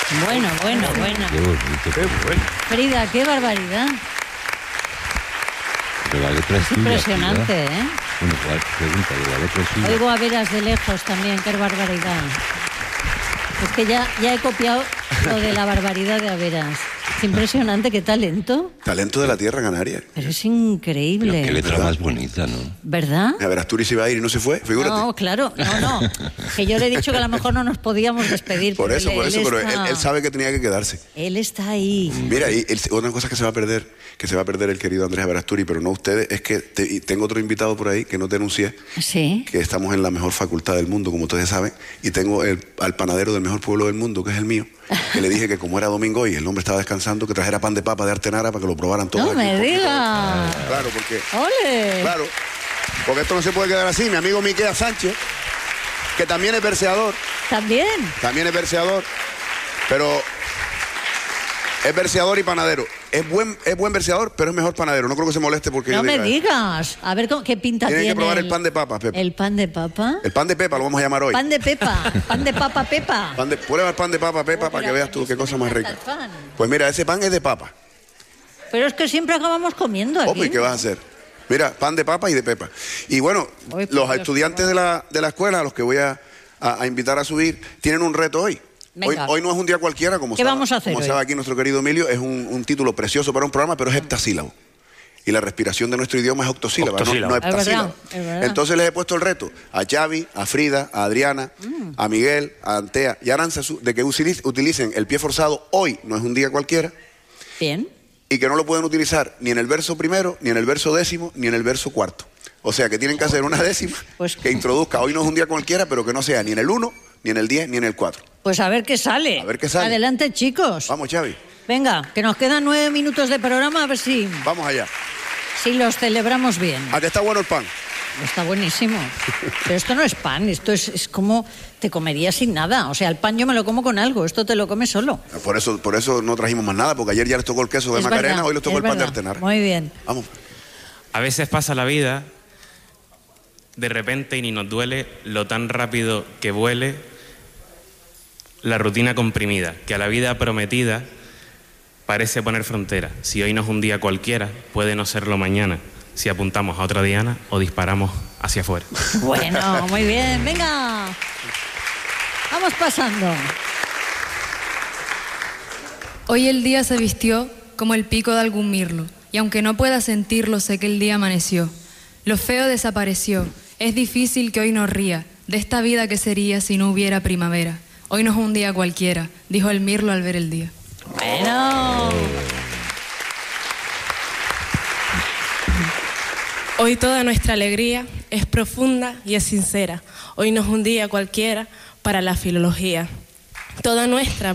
Bueno. Qué bonito. Qué bueno. Frida, qué barbaridad. Pero la letra es tuya, Impresionante, Frida. ¿eh? Bueno, pregunta, la letra es tuya. Oigo a veras de lejos también, qué barbaridad. Es que ya he copiado lo de la barbaridad de Averas. Es impresionante, qué talento. Talento de la tierra canaria. Pero es increíble. Qué letra más bonita, ¿no? ¿Verdad? A ver, Asturias iba a ir y no se fue, figúrate. No, claro, no. Que yo le he dicho que a lo mejor no nos podíamos despedir. Por eso, pero está- él sabe que tenía que quedarse. Él está ahí. Mira, y otra cosa que se va a perder el querido Andrés Averasturi, pero no ustedes, es que tengo otro invitado por ahí que no te anuncié, Sí. que estamos en la mejor facultad del mundo, como ustedes saben, y tengo al panadero del mejor pueblo del mundo, que es el mío, que le dije que como era domingo y el hombre estaba descansando, que trajera pan de papa de Artenara para que lo probaran todos. No aquí me un poquito. digas. Claro, porque... ¡Ole! Claro, porque esto no se puede quedar así. Mi amigo Miquea Sánchez, que también es verseador, ¿También? pero es verseador y panadero. Es buen verseador, pero es mejor panadero. No creo que se moleste porque No yo me diga, digas. A ver qué pinta tiene. Tienen que probar el pan de papa, Pepa. ¿El pan de papa? El pan de Pepa lo vamos a llamar hoy. Pan de Pepa. Pan de papa Pepa. Prueba el pan de papa, Pepa, para que veas tú qué cosa más rica. Pues mira, ese pan es de papa. Pero es que siempre acabamos comiendo aquí. Hombre, ¿qué vas a hacer? Mira, pan de papa y de pepa. Y bueno, Hoy, por los Dios, estudiantes de la escuela, a los que voy a invitar a subir, tienen un reto hoy. Venga. Hoy no es un día cualquiera, como ¿Qué vamos a hacer como hoy? sabe aquí nuestro querido Emilio, es un título precioso para un programa, pero es heptasílabo. Y la respiración de nuestro idioma es octosílaba, no heptasílaba. Es verdad. Entonces les he puesto el reto a Xavi, a Frida, a Adriana, a Miguel, a Antea y a Aranzazu, de que utilicen el pie forzado hoy, no es un día cualquiera, Bien. y que no lo pueden utilizar ni en el verso primero, ni en el verso décimo, ni en el verso cuarto. O sea que tienen que hacer una décima Pues- que introduzca, hoy no es un día cualquiera, pero que no sea ni en el 1, ni en el 10, ni en el 4. Pues a ver qué sale. A ver qué sale. Adelante, chicos. Vamos, Xavi, Venga, que nos quedan 9 minutos de programa, a ver si vamos allá. los celebramos bien. ¿A que está bueno el pan? Está buenísimo. Pero esto no es pan, esto es como te comerías sin nada. O sea, el pan yo me lo como con algo, esto te lo comes solo. Por eso no trajimos más nada, porque ayer ya les tocó el queso de Es Macarena, verdad, hoy les tocó es el pan de verdad. Artenara. Muy bien. Vamos. A veces pasa la vida de repente y ni nos duele lo tan rápido que vuele la rutina comprimida, que a la vida prometida parece poner frontera. Si hoy no es un día cualquiera, puede no serlo mañana, si apuntamos a otra diana o disparamos hacia afuera. Bueno, muy bien. Venga. Vamos pasando. Hoy el día se vistió como el pico de algún mirlo, y aunque no pueda sentirlo, sé que el día amaneció. Lo feo desapareció. Es difícil que hoy nos ría de esta vida que sería si no hubiera primavera. Hoy no es un día cualquiera, dijo el mirlo al ver el día. Bueno. Hoy toda nuestra alegría es profunda y es sincera. Hoy no es un día cualquiera para la filología. Toda nuestra